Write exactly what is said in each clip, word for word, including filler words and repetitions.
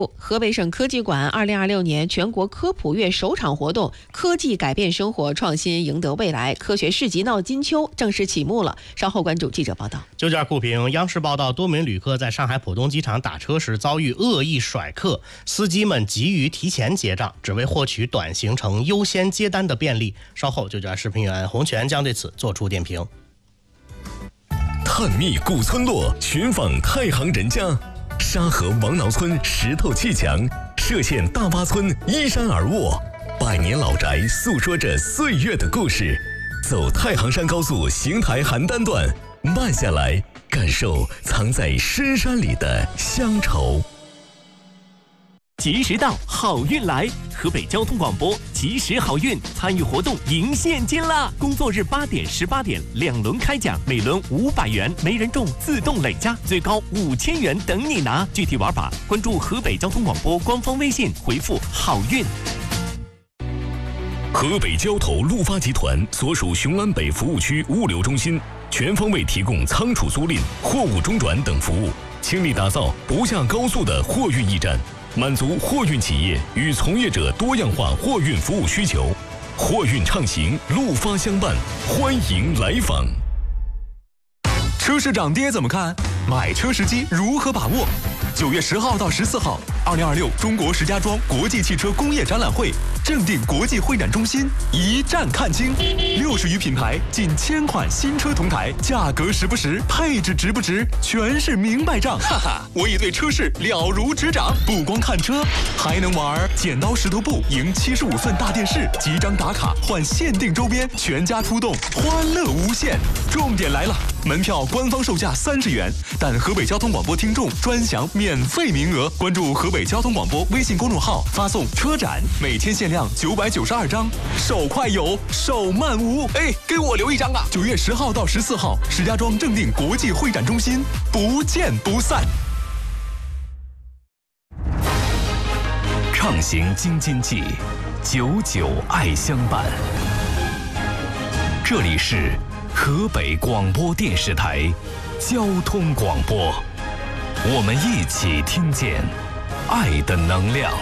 河北省科技馆二零二六年全国科普月首场活动“科技改变生活，创新赢得未来”科学市集闹金秋正式启幕了。稍后关注记者报道。 九点酷评，央视报道，多名旅客在上海浦东机场打车时遭遇恶意甩客，司机们急于提前结账，只为获取短行程优先接单的便利。稍后九点视频员洪泉将对此做出点评。 探秘古村落，寻访太行人家。沙河王挠村石头砌墙，歙县大洼村依山而卧，百年老宅诉说着岁月的故事。走太行山高速邢台邯郸段，慢下来，感受藏在深山里的乡愁。 及时到，好运来！河北交通广播及时好运参与活动赢现金啦！工作日八点、十八点两轮开奖，每轮五百元，没人中自动累加，最高五千元等你拿。具体玩法关注河北交通广播官方微信，回复好运。 河北交投陆发集团所属雄安北服务区物流中心，全方位提供仓储租赁、货物中转等服务，倾力打造不下高速的货运驿站。满足货运企业与从业者多样化货运服务需求，货运畅行，陆发相伴，欢迎来访。 车市涨跌怎么看？买车时机如何把握？九月十号到十四号，二零二六中国石家庄国际汽车工业展览会正定国际会展中心一站看清，六十余品牌，近千款新车同台，价格实不实，配置值不值，全是明白账。哈哈，我已对车市了如指掌。不光看车，还能玩剪刀石头布，赢七十五寸大电视，集章打卡换限定周边，全家出动，欢乐无限。重点来了，门票官方售价三十元，但河北交通广播听众专享免费名额。关注河北交通广播微信公众号，发送车展，每天限量九百九十二张，手快有，手慢无。哎，给我留一张啊！九月十号到十四号，石家庄正定国际会展中心，不见不散。 畅行京津冀，久久爱相伴。这里是河北广播电视台交通广播，我们一起听见爱的能量。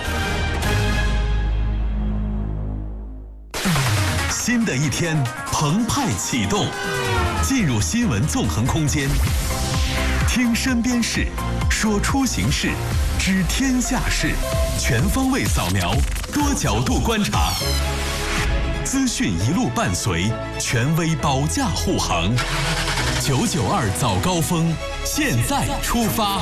新的一天澎湃启动，进入新闻纵横空间，听身边事，说出行事，知天下事，全方位扫描，多角度观察，资讯一路伴随，权威保驾护航。九九二早高峰，现在出发。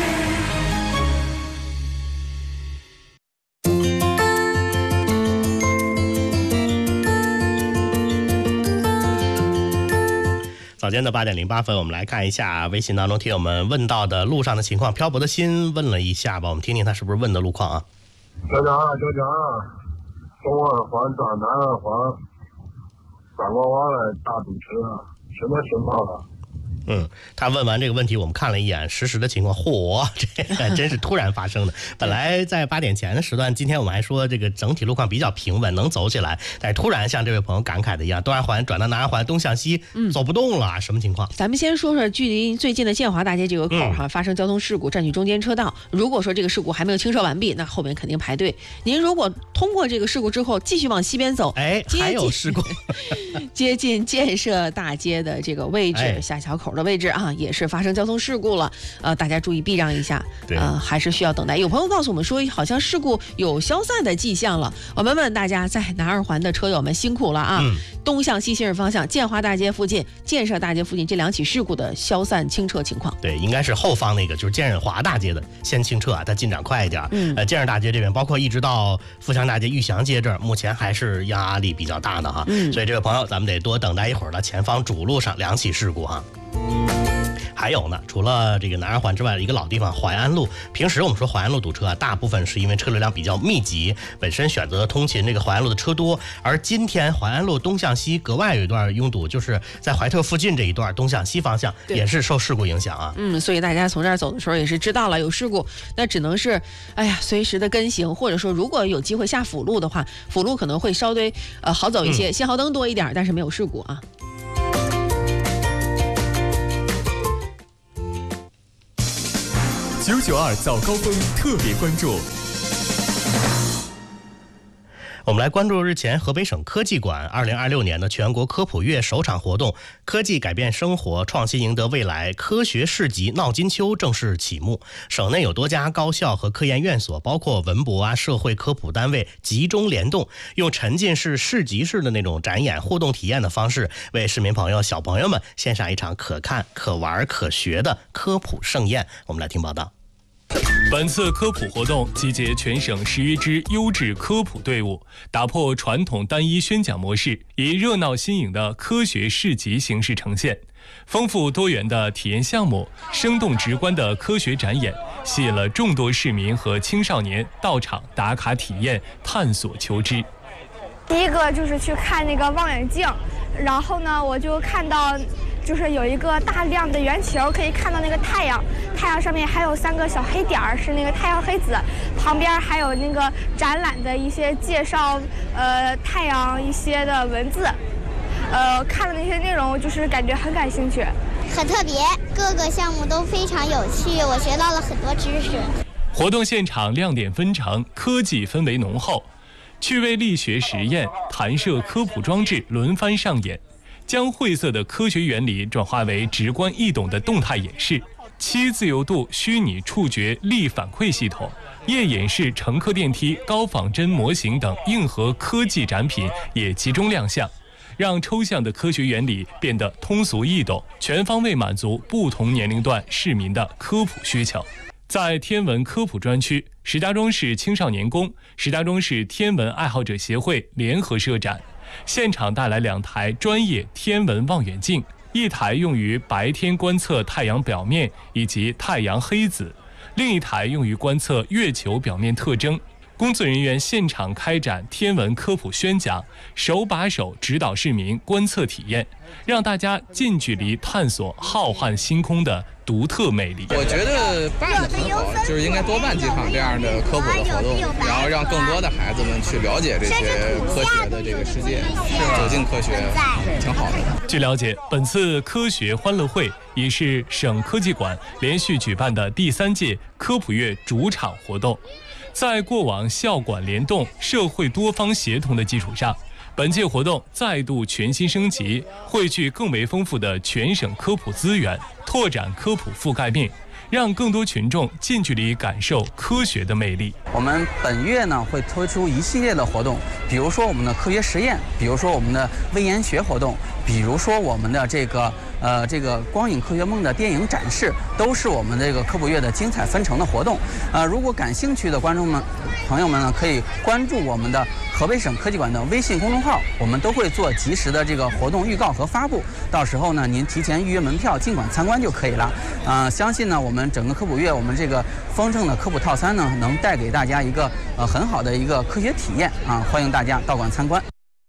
早间的八点零八分，我们来看一下微信当中听友们问到的路上的情况。漂泊的心问了一下吧，我们听听他是不是问的路况啊？ 九九二，九九二，东二环转南二环，拐弯弯来大堵车，什么情况啊？ 嗯，他问完这个问题，我们看了一眼实时的情况，嚯，这还真是突然发生的。本来在八点前的时段，今天我们还说这个整体路况比较平稳，能走起来，但是突然像这位朋友感慨的一样，东二环转到南二环东向西，嗯，走不动了，什么情况？ 咱们先说说距离最近的建华大街这个口哈、嗯，发生交通事故，占据中间车道。如果说这个事故还没有清撤完毕，那后面肯定排队。您如果通过这个事故之后，继续往西边走， 哎，还有事故， 接近建设大街的这个位置，哎、下桥口的位置啊，也是发生交通事故了。呃，大家注意避让一下，呃，还是需要等待。有朋友告诉我们说，好像事故有消散的迹象了。我们问大家，在南二环的车友们辛苦了啊！嗯、东向西行驶方向，建华大街附近、建设大街附近这两起事故的消散清撤情况。 对，应该是后方那个，就是建华大街的先清撤啊，它进展快一点。嗯，呃，建设大街这边，包括一直到富强大街、玉祥街这儿，目前还是压力比较大的哈。嗯，所以这位朋友，咱们得多等待一会儿了。前方主路上两起事故哈。还有呢，除了这个南二环之外，一个老地方淮安路，平时我们说淮安路堵车啊，大部分是因为车流量比较密集，本身选择通勤这个淮安路的车多，而今天淮安路东向西格外有一段拥堵，就是在怀特附近这一段东向西方向也是受事故影响啊。 嗯，所以大家从这儿走的时候也是知道了有事故，那只能是哎呀随时的跟行，或者说如果有机会下辅路的话，辅路可能会稍微呃好走一些，信号灯多一点，但是没有事故啊。 九九二早高峰特别关注。 我们来关注日前河北省科技馆二零二六年的全国科普月首场活动“科技改变生活，创新赢得未来”科学市集闹金秋正式启幕。省内有多家高校和科研院所，包括文博啊、社会科普单位集中联动，用沉浸式、市集式的那种展演互动体验的方式，为市民朋友、小朋友们献上一场可看、可玩、可学的科普盛宴。我们来听报道。 本次科普活动集结全省十余支优质科普队伍，打破传统单一宣讲模式，以热闹新颖的科学市集形式呈现。丰富多元的体验项目，生动直观的科学展演，吸引了众多市民和青少年到场打卡体验、探索求知。 第一个就是去看那个望远镜，然后呢，我就看到就是有一个大亮的圆球，可以看到那个太阳，太阳上面还有三个小黑点儿，是那个太阳黑子，旁边还有那个展览的一些介绍，呃，太阳一些的文字，呃，看的那些内容就是感觉很感兴趣， 很特别，各个项目都非常有趣，我学到了很多知识。 活动现场亮点纷呈，科技氛围浓厚，趣味力学实验、弹射科普装置轮番上演。将晦涩的科学原理转化为直观易懂的动态演示，七自由度虚拟触觉力反馈系统、夜演示乘客电梯高仿真模型等硬核科技展品也集中亮相，让抽象的科学原理变得通俗易懂，全方位满足不同年龄段市民的科普需求。在天文科普专区，石家庄市青少年宫、石家庄市天文爱好者协会联合设展，现场带来两台专业天文望远镜，一台用于白天观测太阳表面以及太阳黑子，另一台用于观测月球表面特征。工作人员现场开展天文科普宣讲，手把手指导市民观测体验，让大家近距离探索浩瀚星空的独特魅力。 我觉得办得很好，就是应该多办几场这样的科普的活动，然后让更多的孩子们去了解这些科学的这个世界，走进科学，挺好的。 据了解，本次科学欢乐会已是省科技馆连续举办的第三届科普月主场活动。在过往校馆联动、社会多方协同的基础上，本届活动再度全新升级，汇聚更为丰富的全省科普资源，拓展科普覆盖面，让更多群众近距离感受科学的魅力。 我们本月呢会推出一系列的活动，比如说我们的科学实验，比如说我们的微研学活动，比如说我们的这个呃这个光影科学梦的电影展示，都是我们这个科普月的精彩纷呈的活动。呃，如果感兴趣的观众们朋友们呢，可以关注我们的河北省科技馆的微信公众号，我们都会做及时的这个活动预告和发布。到时候呢，您提前预约门票，尽管参观就可以了。呃，相信呢，我们整个科普月，我们这个丰盛的科普套餐呢，能带给大家一个呃很好的一个科学体验啊！欢迎大家到馆参观。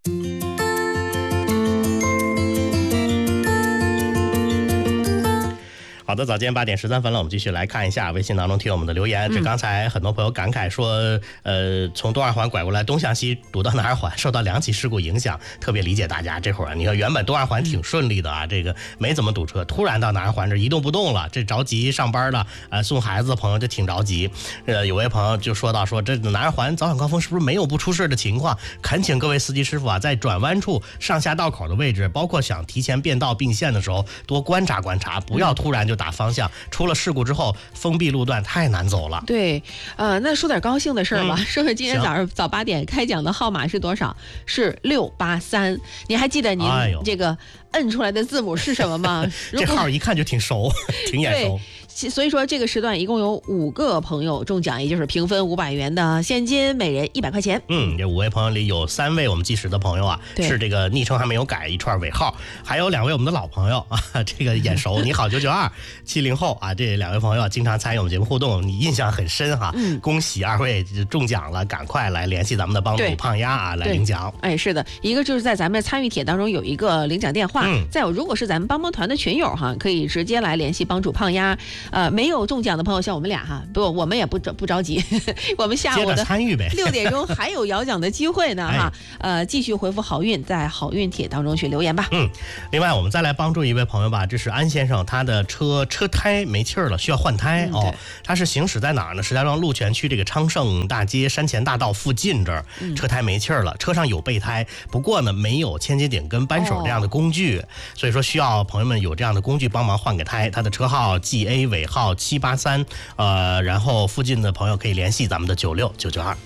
好的，早间八点十三分了，我们继续来看一下微信当中听我们的留言。这刚才很多朋友感慨说，呃，从东二环拐过来东向西堵到南二环，受到两起事故影响，特别理解大家。这会儿你看，原本东二环挺顺利的啊，这个没怎么堵车，突然到南二环这一动不动了，这着急上班了，呃，送孩子的朋友就挺着急。呃，有位朋友就说到说，这南二环早晚高峰是不是没有不出事的情况？恳请各位司机师傅啊，在转弯处上下道口的位置，包括想提前变道并线的时候，多观察观察，不要突然就打方向，出了事故之后封闭路段太难走了。 对，呃，那说点高兴的事儿吧。 嗯、 说说今天早上早八点开奖的号码是多少？是六八三。你还记得您这个摁出来的字母是什么吗？ 这号一看就挺熟，挺眼熟。 所以说这个时段一共有五个朋友中奖，也就是平分五百元的现金，每人一百块钱。 嗯，这五位朋友里有三位我们计时的朋友啊，是这个昵称还没有改一串尾号，还有两位我们的老朋友啊，这个眼熟，你好九九二七零后啊，这两位朋友经常参与我们节目互动，你印象很深哈。嗯，恭喜二位中奖了，赶快来联系咱们的帮主胖丫啊来领奖。 哎，是的，一个就是在咱们参与帖当中有一个领奖电话，嗯、再有如果是咱们帮帮团的群友哈，可以直接来联系帮主胖丫。 呃，没有中奖的朋友像我们俩哈，不，我们也不不着急，我们下午的参与呗， 六点钟还有摇奖的机会呢哈。呃，继续回复好运，在好运帖当中去留言吧。 嗯，另外我们再来帮助一位朋友吧，这是安先生，他的车车胎没气儿了，需要换胎、嗯、哦。他是行驶在哪儿呢？石家庄鹿泉区这个昌盛大街山前大道附近这儿，车胎没气儿了，车上有备胎，不过呢没有千斤顶跟扳手这样的工具、哦，所以说需要朋友们有这样的工具帮忙换个胎。他的车号 G A 尾号七八三，呃，然后附近的朋友可以联系咱们的九六九九二。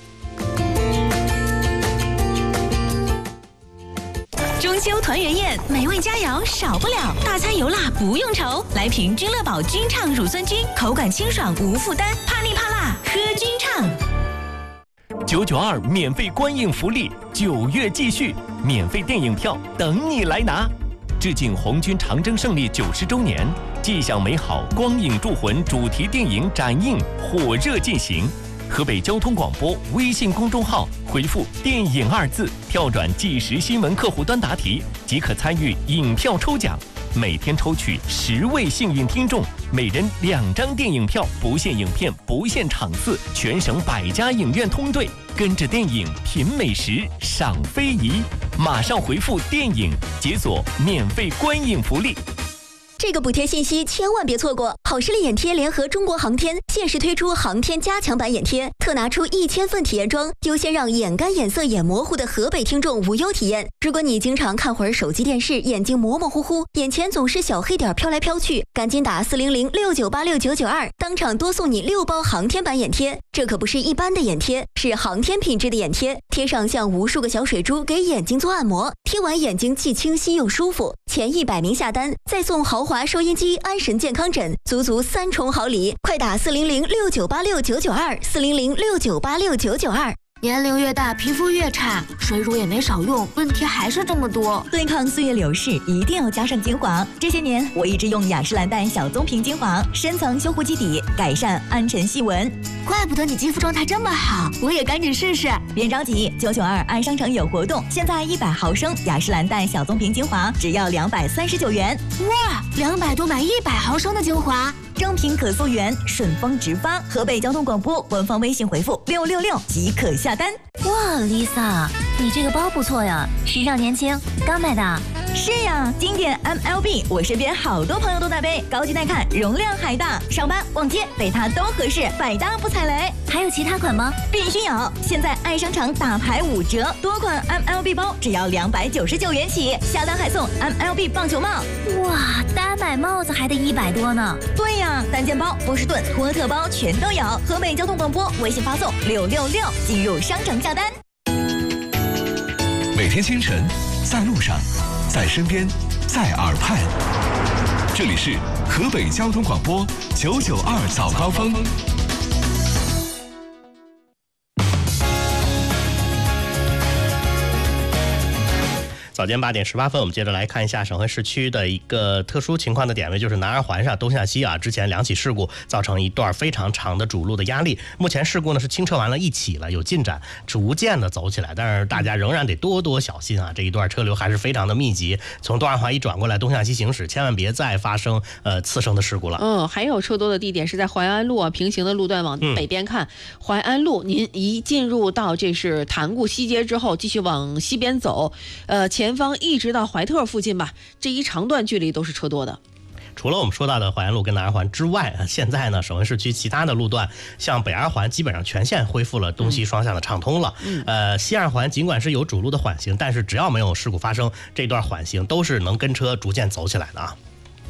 中秋团圆宴，美味佳肴少不了，大餐油辣不用愁。来瓶君乐宝君畅乳酸菌，口感清爽无负担，怕腻怕辣喝君畅。 九九二免费观影福利，九月继续，免费电影票等你来拿。致敬红军长征胜利九十周年，迹象美好光影铸魂主题电影展映火热进行。河北交通广播微信公众号回复“电影”二字，跳转即时新闻客户端答题，即可参与影票抽奖。每天抽取十位幸运听众，每人两张电影票，不限影片，不限场次，全省百家影院通兑，跟着电影品美食，赏非遗。马上回复“电影”，解锁免费观影福利。 这个补贴信息千万别错过！好视力眼贴联合中国航天限时推出航天加强版眼贴，特拿出一千份体验装，优先让眼干、眼涩、眼模糊的河北听众无忧体验。如果你经常看会儿手机电视，眼睛模模糊糊，眼前总是小黑点飘来飘去，赶紧打四零零六九八六九九二，当场多送你六包航天版眼贴。这可不是一般的眼贴，是航天品质的眼贴，贴上像无数个小水珠给眼睛做按摩，贴完眼睛既清晰又舒服。前一百名下单，再送豪华收音机、安神健康枕，足足三重好礼！快打四零零六九八六九九二，四零零六九八六九九二。 年龄越大，皮肤越差，水乳也没少用，问题还是这么多。 对抗岁月流逝，一定要加上精华。这些年，我一直用雅诗兰黛小棕瓶精华，深层修护基底，改善暗沉细纹。 怪不得你肌肤状态这么好，我也赶紧试试。 别着急，九九二爱商城有活动，现在一百毫升雅诗兰黛小棕瓶精华只要两百三十九元。 哇，两百多买一百毫升的精华。 正品可溯源，顺丰直发。河北交通广播官方微信回复六六六即可下单。 哇 ，Lisa， 你这个包不错呀，时尚年轻，刚买的。 是呀，经典 M L B， 我身边好多朋友都在背，高级耐看，容量还大，上班逛街背它都合适，百搭不踩雷。 还有其他款吗？ 必须有！现在爱商场大牌五折，多款 M L B 包只要两百九十九元起，下单还送 M L B 棒球帽。 哇，单买帽子还得一百多呢。 对呀，单肩包、波士顿、托特包全都有。河北交通广播微信发送六六六进入商城下单。 每天清晨，在路上，在身边，在耳畔，这里是河北交通广播九九二早高峰。 早间八点十八分，我们接着来看一下省会市区的一个特殊情况的点位，就是南二环上东向西啊，之前两起事故造成一段非常长的主路的压力。目前事故呢是清撤完了一起了，有进展，逐渐的走起来，但是大家仍然得多多小心啊，这一段车流还是非常的密集。从东二环一转过来东向西行驶，千万别再发生呃次生的事故了。 嗯，还有车多的地点是在淮安路啊，平行的路段往北边看，嗯、淮安路您一进入到这是潭固西街之后，继续往西边走，呃前。前方一直到怀特附近吧，这一长段距离都是车多的。 除了我们说到的淮安路跟南二环之外，现在呢，省会市区其他的路段，像北二环基本上全线恢复了东西双向的畅通了。嗯、呃，西二环尽管是有主路的缓行，但是只要没有事故发生，这段缓行都是能跟车逐渐走起来的啊。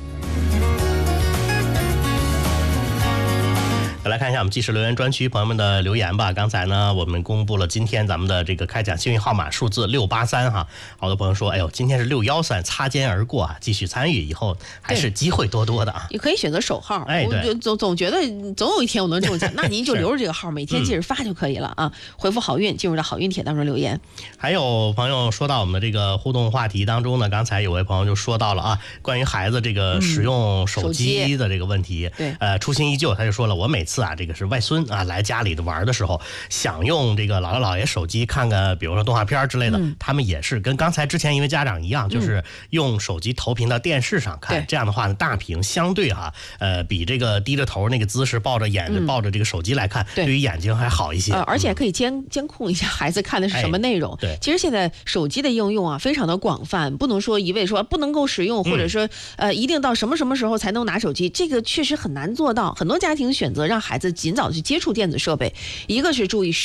来看一下我们即时留言专区朋友们的留言吧。刚才呢，我们公布了今天咱们的这个开奖幸运号码数字六八三哈。好多朋友说，哎呦，今天是六一三，擦肩而过啊！继续参与，以后还是机会多多的啊。 也可以选择手号， 哎，对， 我总总觉得总有一天我能中奖，那您就留着这个号，每天接着发就可以了啊。回复好运，进入到好运帖当中留言。 还有朋友说到我们的这个互动话题当中呢，刚才有位朋友就说到了啊，关于孩子这个使用手机的这个问题， 对， 呃，初心依旧，他就说了，我每次次啊，这个是外孙啊来家里的玩的时候，想用这个姥姥姥爷手机看看，比如说动画片之类的，嗯、他们也是跟刚才之前一位家长一样，就是用手机投屏到电视上看。嗯、这样的话呢，大屏相对哈、啊，呃，比这个低着头那个姿势抱着眼、嗯、抱着这个手机来看，对于眼睛还好一些。 呃，而且可以监监控一下孩子看的是什么内容。 哎、对， 其实现在手机的应用啊，非常的广泛，不能说一味说不能够使用，或者说、嗯、呃一定到什么什么时候才能拿手机，这个确实很难做到。很多家庭选择让孩子尽早去接触电子设备，一个是注意